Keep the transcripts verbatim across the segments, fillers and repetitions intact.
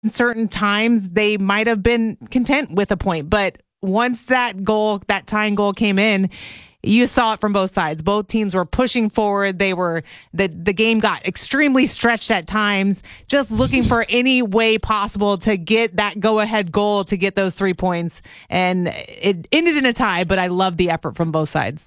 certain times they might have been content with a point. But once that goal, that tying goal came in, you saw it from both sides. Both teams were pushing forward. They were the the game got extremely stretched at times, just looking for any way possible to get that go-ahead goal to get those three points. And it ended in a tie, but I love the effort from both sides.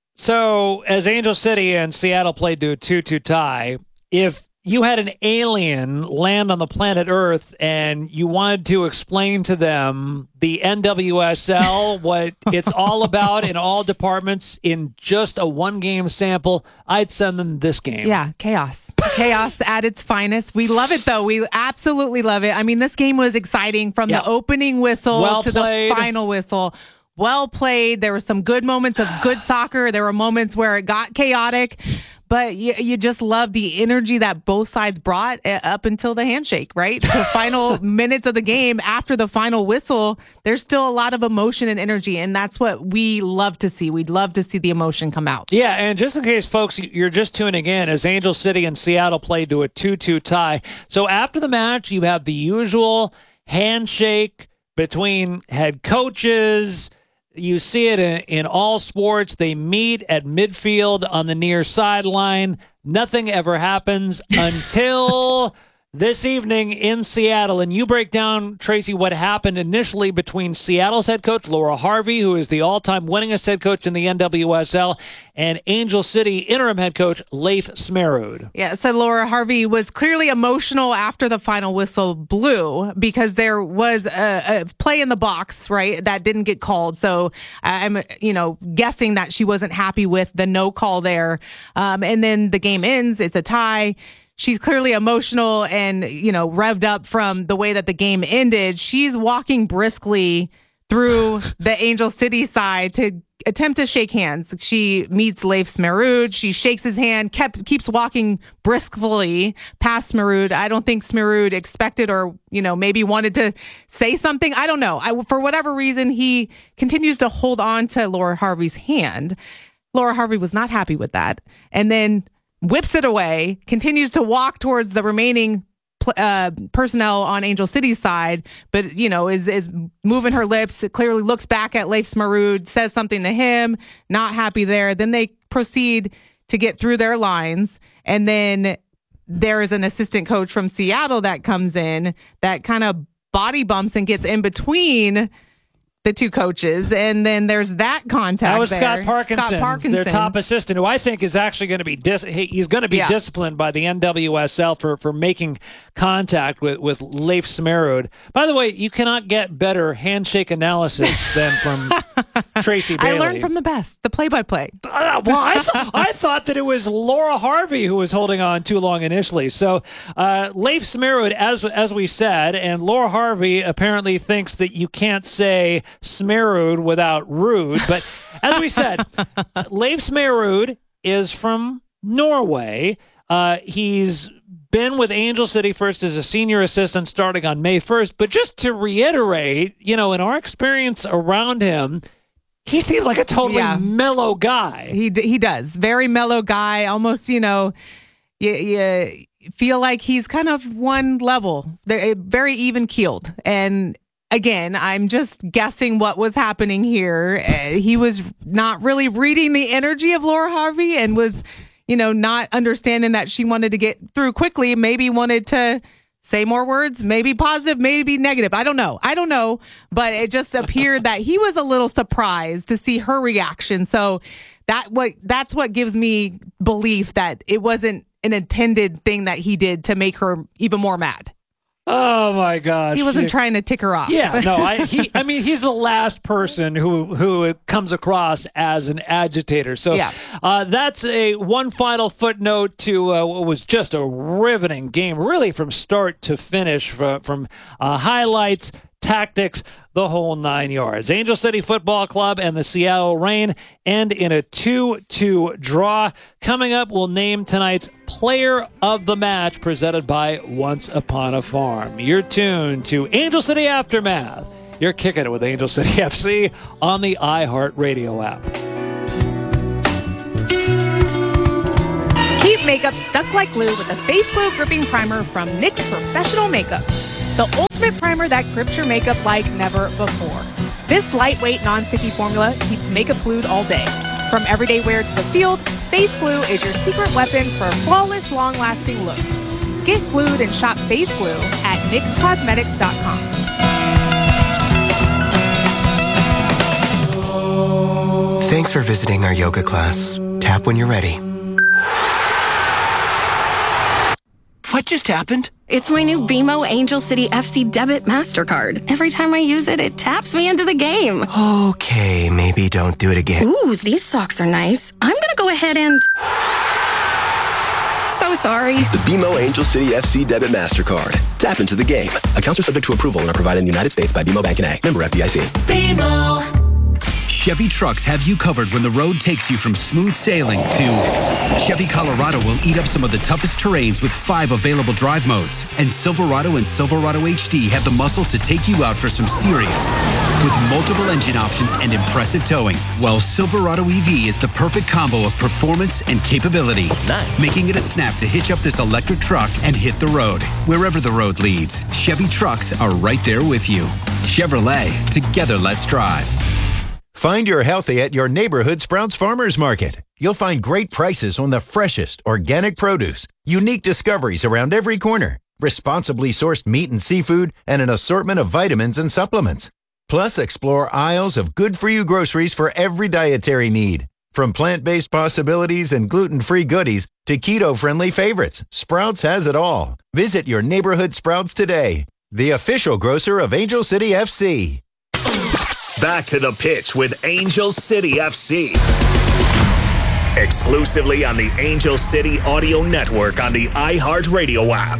So, as Angel City and Seattle played to a two two tie, if you had an alien land on the planet Earth and you wanted to explain to them the N W S L, what it's all about in all departments in just a one-game sample, I'd send them this game. Yeah, chaos. Chaos at its finest. We love it, though. We absolutely love it. I mean, this game was exciting from yep. the opening whistle well to played. the final whistle. Well played. There were some good moments of good soccer. There were moments where it got chaotic. But you, you just love the energy that both sides brought up until the handshake, right? The final minutes of the game after the final whistle, there's still a lot of emotion and energy. And that's what we love to see. We'd love to see the emotion come out. Yeah, and just in case, folks, you're just tuning in, as Angel City and Seattle played to a two two tie. So after the match, you have the usual handshake between head coaches. You see it in, in all sports. They meet at midfield on the near sideline. Nothing ever happens until this evening in Seattle. And you break down, Tracy, what happened initially between Seattle's head coach, Laura Harvey, who is the all-time winningest head coach in the N W S L, and Angel City interim head coach, Leif Smerud. Yeah, so Laura Harvey was clearly emotional after the final whistle blew because there was a, a play in the box, right, that didn't get called. So I'm, you know, guessing that she wasn't happy with the no call there. Um, and then the game ends. It's a tie. She's clearly emotional and, you know, revved up from the way that the game ended. She's walking briskly through the Angel City side to attempt to shake hands. She meets Leif Smerud. She shakes his hand, kept keeps walking briskly past Smerud. I don't think Smerud expected or, you know, maybe wanted to say something. I don't know. I, for whatever reason, he continues to hold on to Laura Harvey's hand. Laura Harvey was not happy with that. And then whips it away, continues to walk towards the remaining uh, personnel on Angel City's side, but, you know, is is moving her lips. It clearly looks back at Leif Smerud, says something to him, not happy there. Then they proceed to get through their lines. And then there is an assistant coach from Seattle that comes in that kind of body bumps and gets in between the two coaches, and then there's that contact. That was there. Scott Parkinson, Scott Parkinson, their top assistant, who I think is actually going to be dis- he's going to be yeah. disciplined by the N W S L for, for making contact with with Leif Smerud. By the way, you cannot get better handshake analysis than from Tracy Bailey. I learned from the best, the play-by-play. Uh, well, I, th- I thought that it was Laura Harvey who was holding on too long initially. So uh, Leif Smerud, as as we said, and Laura Harvey apparently thinks that you can't say Smerud without rude. But as we said, Leif Smerud is from Norway. Uh, he's been with Angel City first as a senior assistant starting on May first. But just to reiterate, you know, in our experience around him, he seems like a totally yeah. mellow guy. He he does. Very mellow guy. Almost, you know, you, you feel like he's kind of one level. They're very even keeled. And again, I'm just guessing what was happening here. Uh, he was not really reading the energy of Laura Harvey and was, you know, not understanding that she wanted to get through quickly. Maybe wanted to say more words, maybe positive, maybe negative. I don't know. I don't know. But it just appeared that he was a little surprised to see her reaction. So that what that's what gives me belief that it wasn't an intended thing that he did to make her even more mad. Oh my gosh! He wasn't trying to tick her off. Yeah, no. I, he, I mean, he's the last person who who comes across as an agitator. So yeah. uh, that's a one final footnote to uh, what was just a riveting game, really from start to finish, from, from uh, highlights, tactics, the whole nine yards. Angel City Football Club and the Seattle Reign end in a two two draw. Coming up, we'll name tonight's Player of the Match, presented by Once Upon a Farm. You're tuned to Angel City Aftermath. You're kicking it with Angel City F C on the iHeartRadio app. Keep makeup stuck like glue with a Face Glow Gripping Primer from N Y X Professional Makeup. the ultimate primer that grips your makeup like never before. This lightweight, non-sticky formula keeps makeup glued all day. From everyday wear to the field, Face Glue is your secret weapon for flawless, long-lasting looks. Get glued and shop Face Glue at N Y X Cosmetics dot com. Thanks for visiting our yoga class. Tap when you're ready. What just happened? It's my new B M O Angel City F C Debit MasterCard. Every time I use it, it taps me into the game. Okay, maybe don't do it again. Ooh, these socks are nice. I'm gonna go ahead and... So sorry. The B M O Angel City F C Debit MasterCard. Tap into the game. Accounts are subject to approval and are provided in the United States by B M O Bank N A. Member F D I C. B M O. Chevy trucks have you covered when the road takes you from smooth sailing to Chevy Colorado will eat up some of the toughest terrains with five available drive modes. And Silverado and Silverado H D have the muscle to take you out for some serious with multiple engine options and impressive towing. While Silverado E V is the perfect combo of performance and capability. Nice. Making it a snap to hitch up this electric truck and hit the road. Wherever the road leads, Chevy trucks are right there with you. Chevrolet, together let's drive. Find your healthy at your neighborhood Sprouts Farmers Market. You'll find great prices on the freshest organic produce, unique discoveries around every corner, responsibly sourced meat and seafood, and an assortment of vitamins and supplements. Plus, explore aisles of good-for-you groceries for every dietary need. From plant-based possibilities and gluten-free goodies to keto-friendly favorites, Sprouts has it all. Visit your neighborhood Sprouts today, the official grocer of Angel City F C. Back to the pitch with Angel City F C. Exclusively on the Angel City Audio Network on the iHeartRadio app.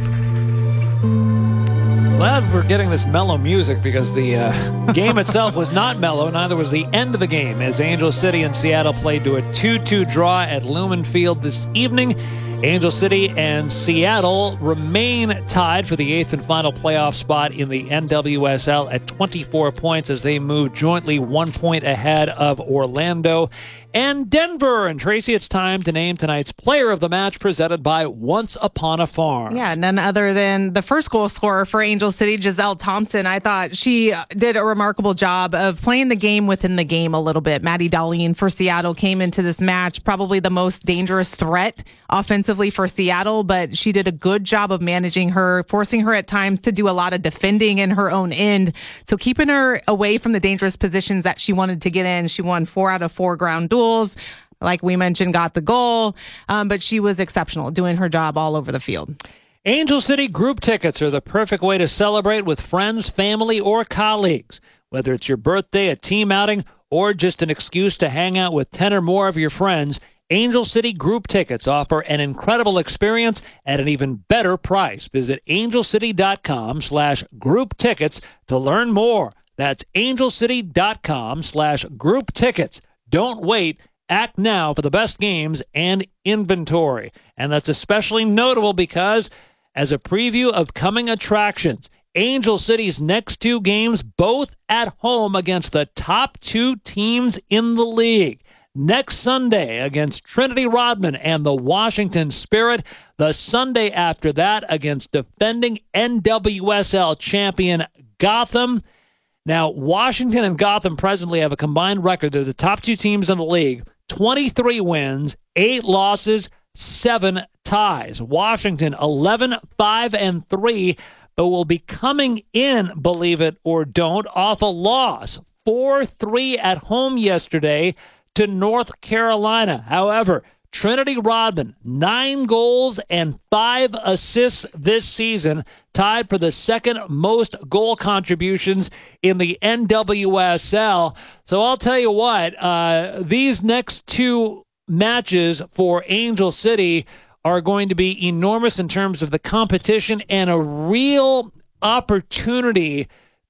Glad we're getting this mellow music because the uh, game itself was not mellow. Neither was the end of the game as Angel City and Seattle played to a two two draw at Lumen Field this evening. Angel City and Seattle remain tied for the eighth and final playoff spot in the N W S L at twenty-four points as they move jointly one point ahead of Orlando and Denver. And Tracy, it's time to name tonight's player of the match presented by Once Upon a Farm. Yeah, none other than the first goal scorer for Angel City, Giselle Thompson. I thought she did a remarkable job of playing the game within the game a little bit. Maddie Darlene for Seattle came into this match probably the most dangerous threat offensively for Seattle, but she did a good job of managing her, forcing her at times to do a lot of defending in her own end. So keeping her away from the dangerous positions that she wanted to get in. She won four out of four ground duels. Like we mentioned, got the goal, um, but she was exceptional, doing her job all over the field. Angel City group tickets are the perfect way to celebrate with friends, family, or colleagues. Whether it's your birthday, a team outing, or just an excuse to hang out with ten or more of your friends, Angel City group tickets offer an incredible experience at an even better price. Visit angelcity.com slash group tickets to learn more. That's angelcity.com slash group tickets. Don't wait. Act now for the best games and inventory. And that's especially notable because as a preview of coming attractions, Angel City's next two games, both at home against the top two teams in the league. Next Sunday against Trinity Rodman and the Washington Spirit. The Sunday after that against defending N W S L champion Gotham. Now, Washington and Gotham presently have a combined record. They're the top two teams in the league. twenty-three wins, eight losses, seven ties. Washington eleven, five, and three, but will be coming in, believe it or don't, off a loss. four three at home yesterday to North Carolina. However, Trinity Rodman, nine goals and five assists this season, tied for the second most goal contributions in the N W S L. So I'll tell you what, uh, these next two matches for Angel City are going to be enormous in terms of the competition and a real opportunity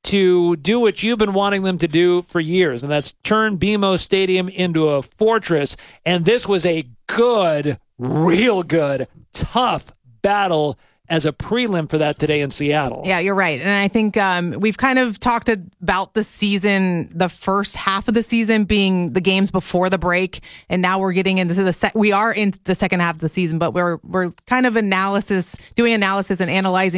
to do what you've been wanting them to do for years, and that's turn B M O Stadium into a fortress. And this was a good, real good, tough battle as a prelim for that today in Seattle. Yeah, you're right. And I think um, we've kind of talked about the season, the first half of the season being the games before the break. And now we're getting into the set. We are in the second half of the season, but we're we're kind of analysis, doing analysis and analyzing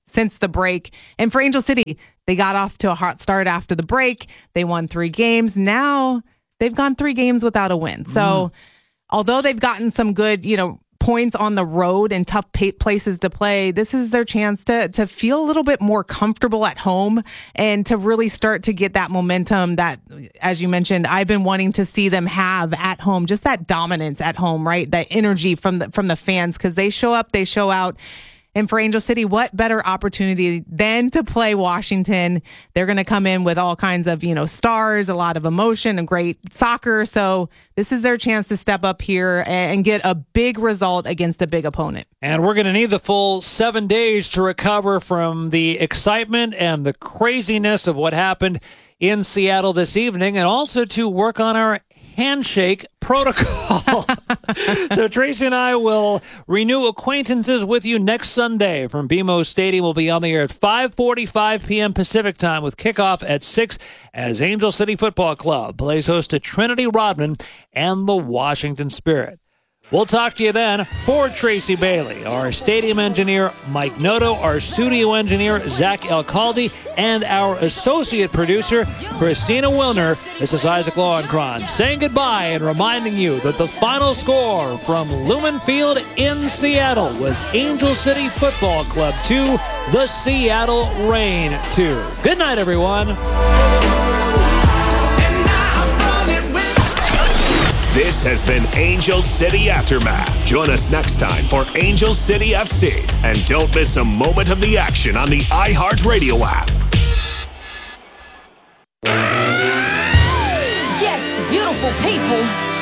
since the break. And for Angel City, they got off to a hot start after the break. They won three games. Now they've gone three games without a win. So mm. although they've gotten some good, you know, points on the road and tough pa- places to play, this is their chance to to feel a little bit more comfortable at home and to really start to get that momentum that, as you mentioned, I've been wanting to see them have at home, just that dominance at home, right? That energy from the from the fans, because they show up, they show out. And for Angel City, what better opportunity than to play Washington? They're going to come in with all kinds of, you know, stars, a lot of emotion and great soccer. So this is their chance to step up here and get a big result against a big opponent. And we're going to need the full seven days to recover from the excitement and the craziness of what happened in Seattle this evening, and also to work on our handshake protocol. So Tracy and I will renew acquaintances with you next Sunday from B M O Stadium. We'll be on the air at five forty-five p.m. Pacific time with kickoff at six as Angel City Football Club plays host to Trinity Rodman and the Washington Spirit. We'll talk to you then. For Tracy Bailey, our stadium engineer, Mike Noto, our studio engineer, Zach Alcalde, and our associate producer, Christina Wilner, this is Isaac Lowenkron saying goodbye and reminding you that the final score from Lumen Field in Seattle was Angel City Football Club two, the Seattle Reign two. Good night, everyone. This has been Angel City Aftermath. Join us next time for Angel City F C. And don't miss a moment of the action on the iHeartRadio app. Yes, beautiful people.